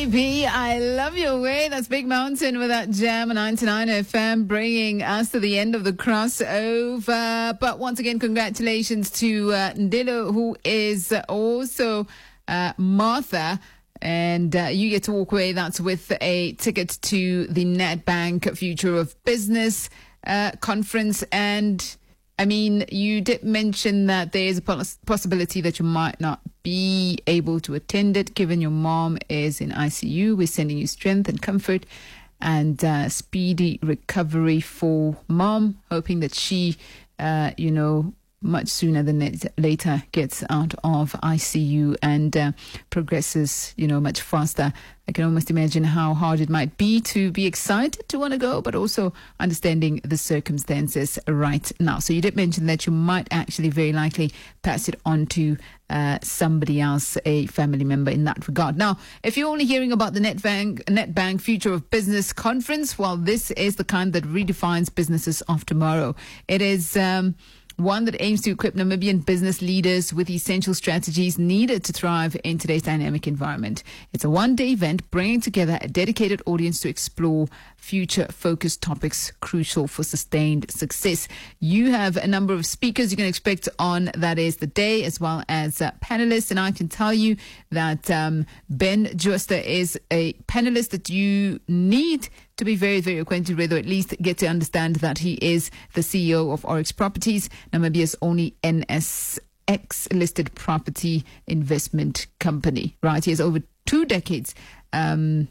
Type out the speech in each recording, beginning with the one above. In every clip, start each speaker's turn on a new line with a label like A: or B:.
A: JP, I love your way. That's Big Mountain with that Jam 99 FM, bringing us to the end of the crossover. But once again, congratulations to Ndilo, who is also Martha. And you get to walk away. That's with a ticket to the Nedbank Future of Business conference. And I mean, you did mention that there is a possibility that you might not be able to attend it, given your mom is in ICU. We're sending you strength and comfort and speedy recovery for mom, hoping that she, much sooner than later gets out of ICU and progresses, much faster. I can almost imagine how hard it might be to be excited to want to go, but also understanding the circumstances right now. So you did mention that you might actually very likely pass it on to somebody else, a family member in that regard. Now, if you're only hearing about the Nedbank Future of Business Conference, well, this is the kind that redefines businesses of tomorrow. It is one that aims to equip Namibian business leaders with the essential strategies needed to thrive in today's dynamic environment. It's a one-day event bringing together a dedicated audience to explore future-focused topics crucial for sustained success. You have a number of speakers you can expect on that is the day, as well as panelists. And I can tell you that Ben Jooste is a panelist that you need to be very, very acquainted with, or at least get to understand that he is the CEO of Oryx Properties, Namibia's only NSX-listed property investment company. Right? He has over 2 decades in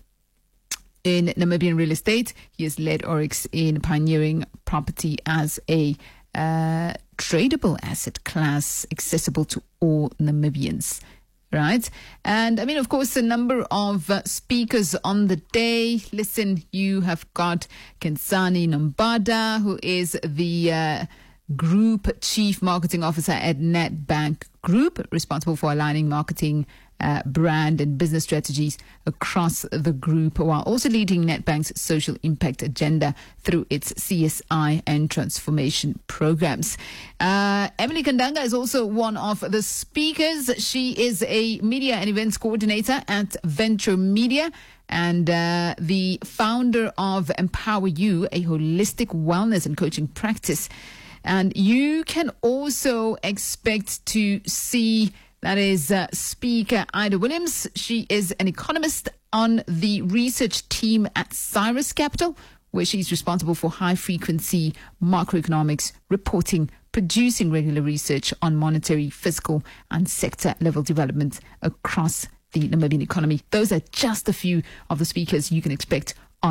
A: Namibian real estate. He has led Oryx in pioneering property as a tradable asset class accessible to all Namibians. Right. And I mean, of course, a number of speakers on the day. Listen, you have got Kensani Nombada, who is the Group Chief Marketing Officer at Nedbank Group, responsible for aligning marketing, brand and business strategies across the group, while also leading Nedbank's social impact agenda through its CSI and transformation programs. Emily Kandanga is also one of the speakers. She is a media and events coordinator at Venture Media and the founder of Empower You, a holistic wellness and coaching practice. And you can also expect to see that is Speaker Ida Williams. She is an economist on the research team at Cyrus Capital, where she's responsible for high-frequency macroeconomics reporting, producing regular research on monetary, fiscal, and sector-level development across the Namibian economy. Those are just a few of the speakers you can expect